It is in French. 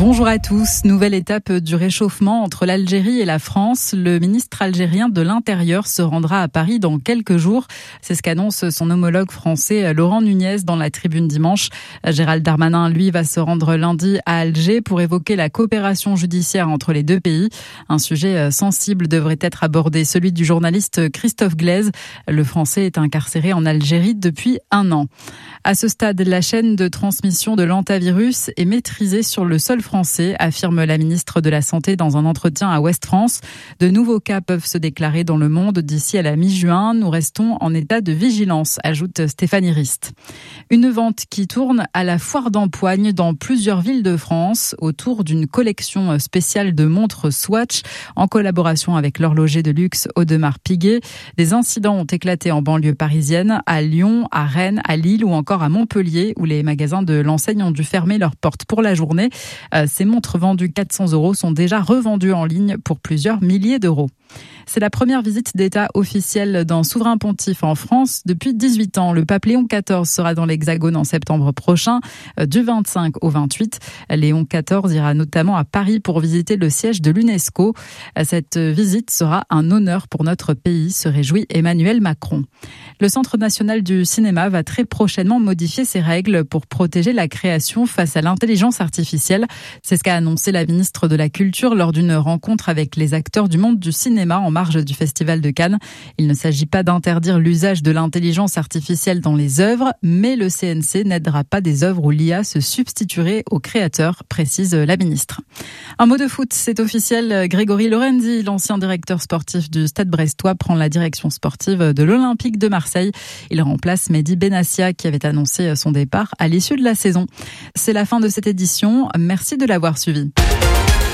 Bonjour à tous. Nouvelle étape du réchauffement entre l'Algérie et la France. Le ministre algérien de l'Intérieur se rendra à Paris dans quelques jours. C'est ce qu'annonce son homologue français Laurent Nunez dans la Tribune dimanche. Gérald Darmanin, lui, va se rendre lundi à Alger pour évoquer la coopération judiciaire entre les deux pays. Un sujet sensible devrait être abordé, celui du journaliste Christophe Glaise. Le Français est incarcéré en Algérie depuis 1 an. À ce stade, la chaîne de transmission de l'hantavirus est maîtrisée sur le sol français, affirme la ministre de la Santé dans un entretien à Ouest France. De nouveaux cas peuvent se déclarer dans le monde d'ici à la mi-juin. Nous restons en état de vigilance, ajoute Stéphanie Rist. Une vente qui tourne à la foire d'Empoigne dans plusieurs villes de France autour d'une collection spéciale de montres Swatch en collaboration avec l'horloger de luxe Audemars Piguet. Des incidents ont éclaté en banlieue parisienne, à Lyon, à Rennes, à Lille ou encore à Montpellier où les magasins de l'enseigne ont dû fermer leurs portes pour la journée. Ces montres vendues 400 € sont déjà revendues en ligne pour plusieurs milliers d'euros. C'est la première visite d'État officielle d'un souverain pontife en France depuis 18 ans. Le pape Léon XIV sera dans l'Hexagone en septembre prochain, du 25 au 28. Léon XIV ira notamment à Paris pour visiter le siège de l'UNESCO. Cette visite sera un honneur pour notre pays, se réjouit Emmanuel Macron. Le Centre national du cinéma va très prochainement modifier ses règles pour protéger la création face à l'intelligence artificielle. C'est ce qu'a annoncé la ministre de la Culture lors d'une rencontre avec les acteurs du monde du cinéma en marge du Festival de Cannes. Il ne s'agit pas d'interdire l'usage de l'intelligence artificielle dans les œuvres, mais le CNC n'aidera pas des œuvres où l'IA se substituerait aux créateurs, précise la ministre. Un mot de foot, c'est officiel. Grégory Lorenzi, l'ancien directeur sportif du Stade brestois, prend la direction sportive de l'Olympique de Marseille. Il remplace Mehdi Benassia qui avait annoncé son départ à l'issue de la saison. C'est la fin de cette édition. Merci de l'avoir suivi.